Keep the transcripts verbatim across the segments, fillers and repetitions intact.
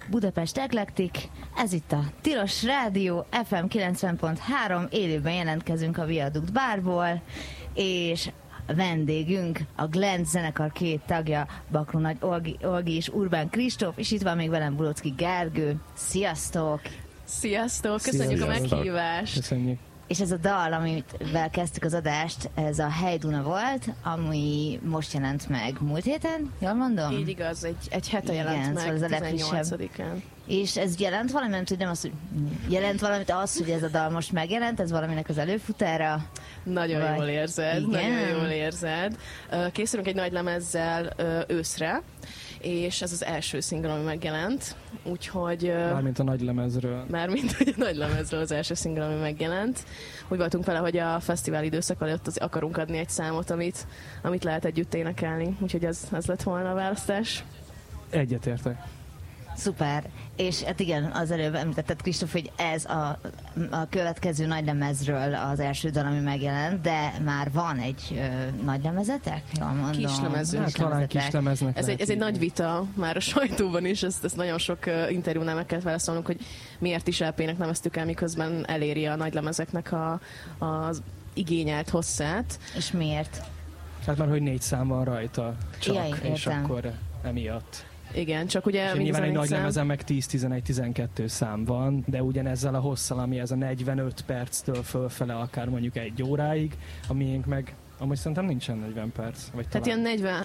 Budapest Eklektik, ez itt a Tilos Rádió, ef em kilencven pont három, élőben jelentkezünk a Viadukt Bárból, és a vendégünk, a Glent zenekar két tagja, Bakró Nagy Olgi, Olgi és Urbán Kristóf, és itt van még velem Bulocki Gergő. Sziasztok! Sziasztok! Köszönjük Sziasztok. a meghívást! Köszönjük! És ez a dal, amivel kezdtük az adást, ez a Hejduna volt, ami most jelent meg múlt héten, jól mondom? Így igaz, egy, egy hete jelent Igen, meg, szóval ez a tizennyolcadikán. És ez jelent valamit, nem tudom, az, hogy jelent valamit az, hogy ez a dal most megjelent, ez valaminek az előfutára? Nagyon vagy... jól érzed, Igen? nagyon jól érzed. Készülünk egy nagy lemezzel őszre, és ez az első szingl, ami megjelent, úgyhogy... Mármint a nagy lemezről. Mármint hogy a nagy lemezről az első szingl, ami megjelent. Úgy voltunk vele, hogy a fesztivál időszak alatt az akarunk adni egy számot, amit, amit lehet együtt énekelni, úgyhogy ez, ez lett volna a választás. Egyetértek. Szuper. És hát igen, az előbb említetted, Kristóf, hogy ez a, a következő nagylemezről az első dal, ami megjelent, de már van egy ö, nagylemezetek? Jól mondom. Kislemezünk. Hát talán kislemeznek. Ez egy, ez egy nagy vita már a sajtóban is, ezt, ezt nagyon sok uh, interjúnál meg kellett válaszolnunk, hogy miért is é pének neveztük el, miközben eléri a nagylemezeknek a, az igényelt hosszát. És miért? Hát már, hogy négy szám van rajta csak, Jaj, és akkor emiatt. Igen, csak ugye... Nyilván egy nagy lemezen meg tíz, tizenegy, tizenkettő szám van, de ugyanezzel a hosszal, ami ez a negyvenöt perctől fölfele, akár mondjuk egy óráig, a miénk meg, amúgy szerintem nincsen negyven perc. Vagy Tehát talán. Ilyen negyven,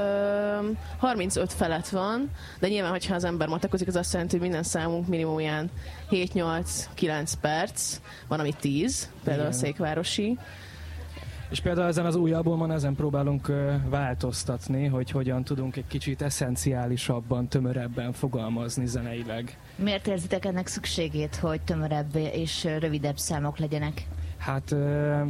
ö, harmincöt felett van, de nyilván, hogyha az ember matekozik, az azt jelenti, hogy minden számunk minimum ilyen hét nyolc kilenc perc, van ami tíz, például Igen. a Székvárosi. És például ezen az új albumon ezen próbálunk uh, változtatni, hogy hogyan tudunk egy kicsit eszenciálisabban, tömörebben fogalmazni zeneileg. Miért érzitek ennek szükségét, hogy tömörebb és rövidebb számok legyenek? Hát uh,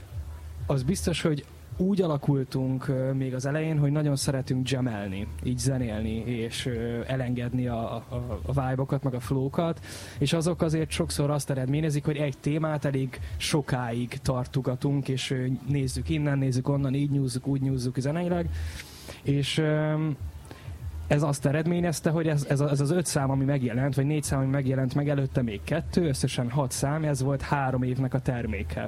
az biztos, hogy úgy alakultunk uh, még az elején, hogy nagyon szeretünk jamelni, így zenélni, és uh, elengedni a, a, a vibe-okat, meg a flow-kat, és azok azért sokszor azt eredményezik, hogy egy témát elég sokáig tartugatunk, és uh, nézzük innen, nézzük onnan, így nyúzzuk, úgy nyúzzuk zeneileg, és uh, ez azt eredményezte, hogy ez, ez, ez az öt szám, ami megjelent, vagy négy szám, ami megjelent meg, előtte még kettő, összesen hat szám, ez volt három évnek a terméke.